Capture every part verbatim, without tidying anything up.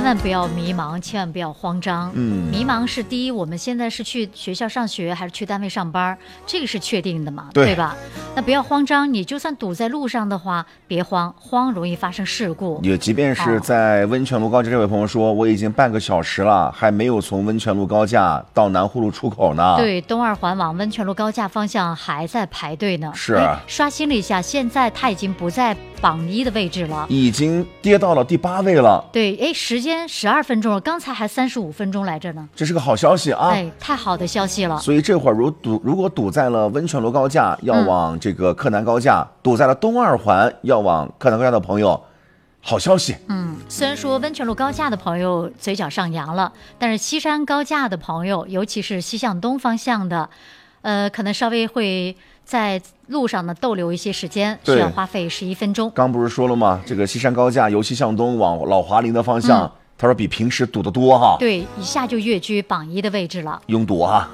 万不要迷茫，千万不要慌张。 嗯， 迷茫是第一，我们现在是去学校上学还是去单位上班，这个是确定的嘛， 对, 对吧？那不要慌张，你就算堵在路上的话，别慌，慌容易发生事故。 也即便是在温泉路高架，这位朋友说，我已经半个小时了，还没有从温泉路高架到南湖路出口呢。 对，东二环往温泉路高架方向还在排队呢。 是， 刷新了一下，现在它已经不在榜一的位置了， 已经跌到了第八位了。 对，哎，时间十二分钟了，刚才还三十五分钟来着呢。 这是个好消息啊！ 哎，太好的消息了。 所以这会儿如堵，如果堵在了温泉路高架，要往这个柯南高架；嗯、堵在了东二环，要往柯南高架的朋友，好消息。 嗯，虽然说温泉路高架的朋友嘴角上扬了，但是西山高架的朋友，尤其是西向东方向的，呃，可能稍微会在路上呢逗留一些时间，需要花费十一分钟。 刚不是说了吗？这个西山高架由西向东往老华林的方向。嗯，他说比平时堵得多哈， 对，一下就跃居榜一的位置了， 拥堵哈。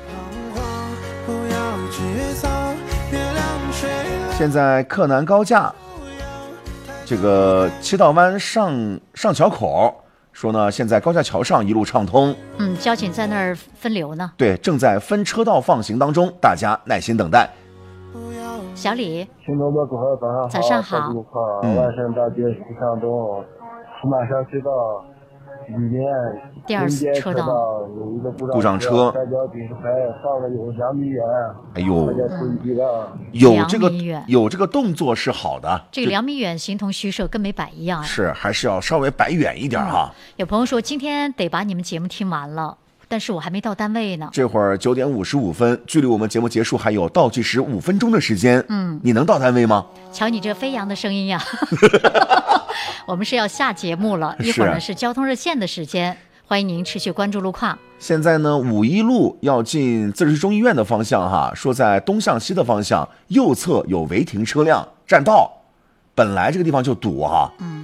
现在柯南高架这个七道湾上上桥口说呢，现在高架桥上一路畅通， 嗯，交警在那儿分流呢， 对，正在分车道放行当中，大家耐心等待。 小李， 新东的朋友早上好， 早上好， 嗯、万盛大街西向东，马上知道里面第二车道有一个故障车， 摔跤顶牌放了有两米远， 哎呦， 大家注意了， 有这个有这个动作是好的， 这个两米远形同虚设，跟没摆一样， 是还是要稍微摆远一点哈、 嗯。有朋友说今天得把你们节目听完了。但是我还没到单位呢。 这会儿九点五十五分，距离我们节目结束还有倒计时五分钟的时间。 嗯， 你能到单位吗？ 瞧你这飞扬的声音呀！我们是要下节目了，一会儿呢是交通热线的时间，欢迎您持续关注路况。 现在呢，五一路要进自治区中医院的方向哈，说在东向西的方向右侧有违停车辆占道，本来这个地方就堵哈。 嗯。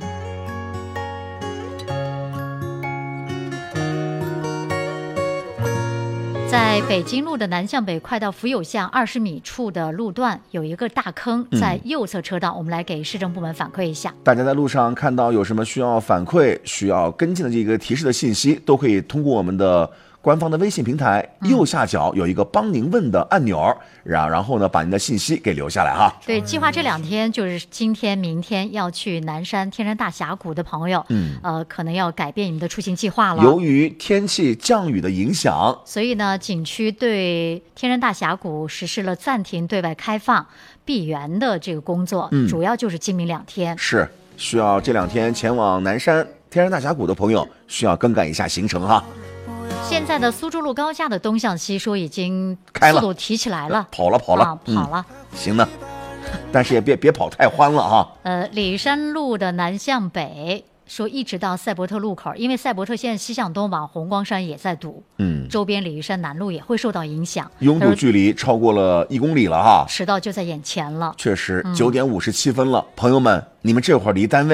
在北京路的南向北快到福友巷二十米处的路段有一个大坑，在右侧车道、嗯、我们来给市政部门反馈一下。 大家在路上看到有什么需要反馈需要跟进的这个提示的信息，都可以通过我们的官方的微信平台右下角有一个帮您问的按钮，然然后呢把您的信息给留下来哈。 对，计划这两天就是今天明天要去南山天山大峡谷的朋友，嗯，呃，可能要改变你们的出行计划了。 由于天气降雨的影响， 所以呢，景区对天山大峡谷实施了暂停对外开放闭园的这个工作，嗯，主要就是今明两天。 是需要这两天前往南山天山大峡谷的朋友需要更改一下行程哈。 现在的苏州路高架的东向西说已经速度提起来了， 跑了跑了、 啊、跑了、 嗯，行呢，但是也别别跑太欢了哈。 呃，里山路的南向北说一直到赛博特路口，因为赛博特现在西向东往红光山也在堵，嗯，周边鲤鱼山南路也会受到影响， 拥堵距离超过了一公里了哈， 迟到就在眼前了。 确实，九点五十七分了、嗯，朋友们，你们这会儿离单位